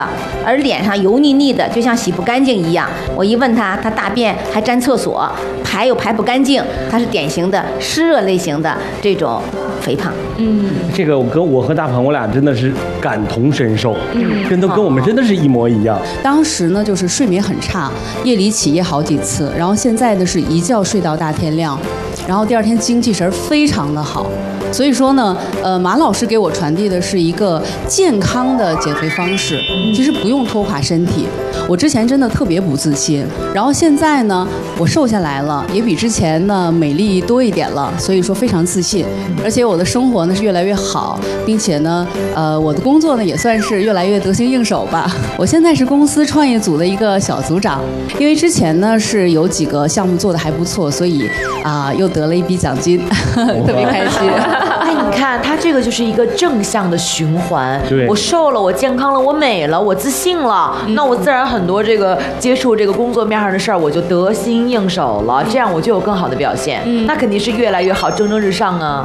而脸上油腻腻的，就像洗不干净一样。我一问他，他大便还沾厕所，排又排不干净，他是典型的湿热类型的这种肥胖。 这个我和大鹏我俩真的是感同身受，跟我们真的是一模一样。 当时呢就是睡眠很差，夜里起夜好几次，然后现在呢是一觉睡到大天亮，然后第二天精气神非常的好。所以说呢，马老师给我传递的是一个健康的减肥方式，其实不用拖垮身体。我之前真的特别不自信，然后现在呢，我瘦下来了，也比之前呢美丽多一点了，所以说非常自信。而且我的生活呢是越来越好，并且呢，我的工作呢也算是越来越得心应手吧。我现在是公司创业组的一个小组长，因为之前呢是有几个项目做得还不错，所以又得了一笔奖金，特别开心。 哎，你看，它这个就是一个正向的循环。 对， 我瘦了，我健康了，我美了，我自信了，那我自然很多这个接触这个工作面上的事儿，我就得心应手了，这样我就有更好的表现。那肯定是越来越好，蒸蒸日上啊。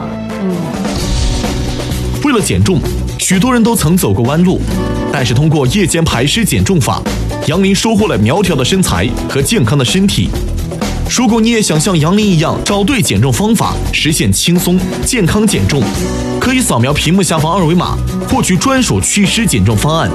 为了减重，许多人都曾走过弯路，但是通过夜间排湿减重法，杨林收获了苗条的身材和健康的身体。如果你也想像杨林一样找对减重方法，实现轻松健康减重，可以扫描屏幕下方二维码，获取专属祛湿减重方案。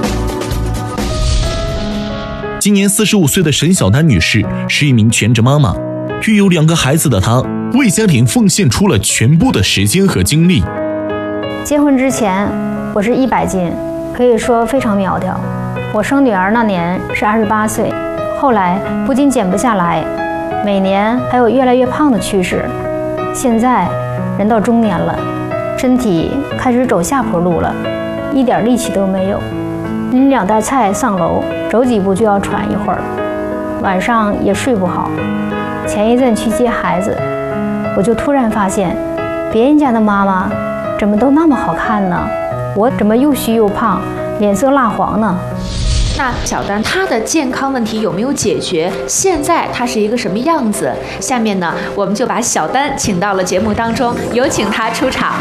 今年45岁的沈小丹女士是一名全职妈妈，育有2个孩子的她，为家庭奉献出了全部的时间和精力。 结婚之前，我是100斤，可以说非常苗条。我生女儿那年是28岁，后来不仅减不下来，每年还有越来越胖的趋势。现在人到中年了，身体开始走下坡路了，一点力气都没有。拎2袋菜上楼，走几步就要喘一会儿，晚上也睡不好。前一阵去接孩子，我就突然发现，别人家的妈妈怎么都那么好看呢？我怎么又虚又胖，脸色蜡黄呢？ 那小丹她的健康问题有没有解决？现在她是一个什么样子？下面呢，我们就把小丹请到了节目当中，有请她出场。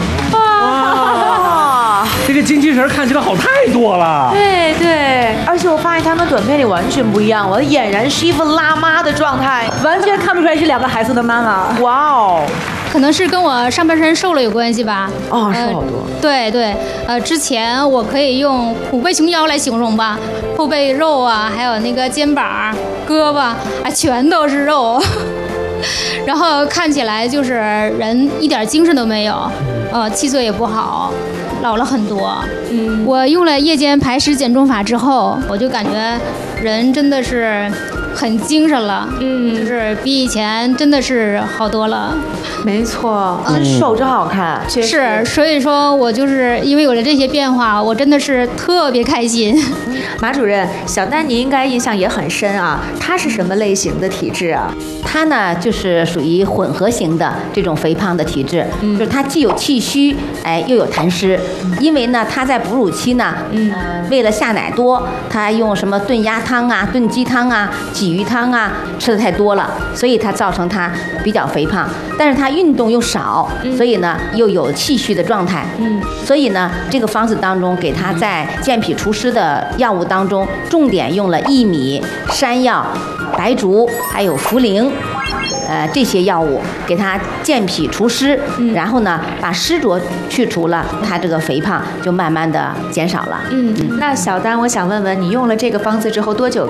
哇，这个精气神看起来好太多了。 对对，而且我发现她跟短片里完全不一样，我俨然是一副辣妈的状态，完全看不出来是2个孩子的妈妈。哇哦！ 可能是跟我上半身瘦了有关系吧。 哦，瘦好多。 对对，之前我可以用虎背熊腰来形容吧，后背肉啊，还有那个肩膀、胳膊啊，全都是肉，然后看起来就是人一点精神都没有，气色也不好，老了很多。我用了夜间排湿减重法之后，我就感觉人真的是很精神了，就是比以前真的是好多了。 没错，瘦真好看， 是，所以说我就是因为有了这些变化，我真的是特别开心。 马主任，小丹你应该印象也很深啊，她是什么类型的体质啊？ 她呢就是属于混合型的这种肥胖的体质，就是她既有气虚，又有痰湿。因为呢她在哺乳期呢，为了下奶多，她用什么炖鸭汤啊、炖鸡汤啊、鲫鱼汤啊吃的太多了，所以她造成她比较肥胖。但是她运动又少，所以呢又有气虚的状态。所以呢这个方子当中给她在健脾除湿的药物当中，重点用了薏米、山药、白术还有茯苓。这些药物给它健脾除湿，然后呢把湿浊去除了，它这个肥胖就慢慢的减少了。 那小丹，我想问问你用了这个方子之后多久